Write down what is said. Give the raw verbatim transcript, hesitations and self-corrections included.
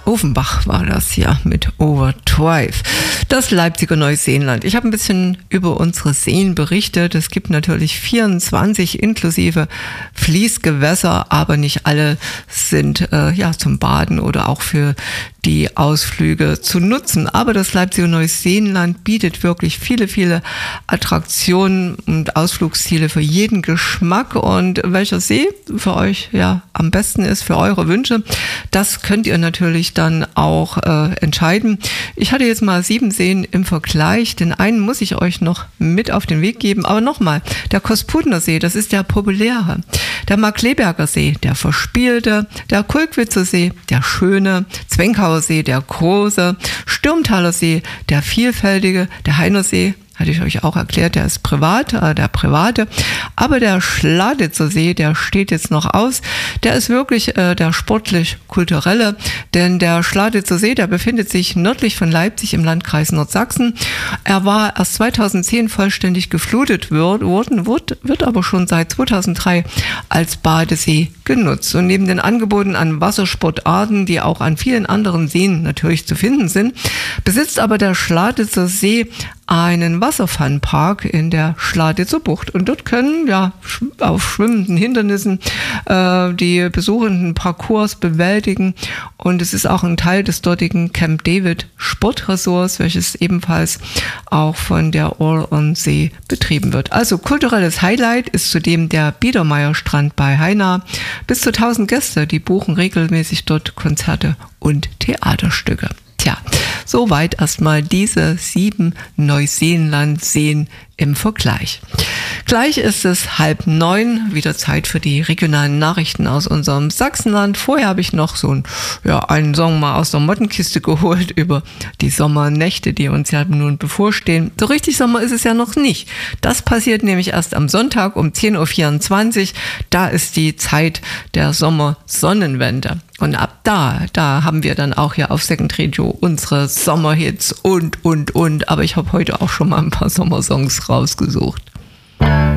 Offenbach war das hier mit Overdrive. Das Leipziger Neuseeland. Ich habe ein bisschen über unsere Seen berichtet. Es gibt natürlich vierundzwanzig inklusive Fließgewässer, aber nicht alle sind äh, ja zum Baden oder auch für die Ausflüge zu nutzen. Aber das Leipziger Neuseeland bietet wirklich viele, viele Attraktionen und Ausflugsziele für jeden Geschmack. Und welcher See für euch ja am besten ist, für eure Wünsche, das könnt ihr natürlich dann auch äh, entscheiden. Ich hatte jetzt mal sieben Seen im Vergleich. Den einen muss ich euch noch mit auf den Weg geben. Aber nochmal, der Kospudner See, das ist der populäre. Der Markleberger See, der verspielte. Der Kulkwitzer See, der schöne. Zwenkauer See, der große. Stürmtaler See, der vielfältige. Der Heiner See, hatte ich euch auch erklärt, der ist privat, äh, der private. Aber der Schladitzer See, der steht jetzt noch aus. Der ist wirklich äh, der sportlich-kulturelle, denn der Schladitzer See, der befindet sich nördlich von Leipzig im Landkreis Nordsachsen. Er war erst zweitausendzehn vollständig geflutet worden, wird, wird aber schon seit zweitausenddrei als Badesee genutzt. Und neben den Angeboten an Wassersportarten, die auch an vielen anderen Seen natürlich zu finden sind, besitzt aber der Schladitzer See einen Wasserfunpark in der Schladitzer Bucht. Und dort können ja auf schwimmenden Hindernissen äh, die Besuchenden Parcours bewältigen. Und es ist auch ein Teil des dortigen Camp David Sportresorts, welches ebenfalls auch von der All on See betrieben wird. Also kulturelles Highlight ist zudem der Biedermeierstrand bei Haina. Bis zu tausend Gäste, die buchen regelmäßig dort Konzerte und Theaterstücke. Tja, soweit erstmal diese sieben Neuseeland-Seen im Vergleich. Gleich ist es halb neun, wieder Zeit für die regionalen Nachrichten aus unserem Sachsenland. Vorher habe ich noch so ein, ja, einen Song mal aus der Mottenkiste geholt über die Sommernächte, die uns ja nun bevorstehen. So richtig Sommer ist es ja noch nicht. Das passiert nämlich erst am Sonntag um zehn Uhr vierundzwanzig. Da ist die Zeit der Sommersonnenwende. Und ab da, da haben wir dann auch hier auf Second Radio unsere Sommerhits und, und, und. Aber ich habe heute auch schon mal ein paar Sommersongs rausgesucht.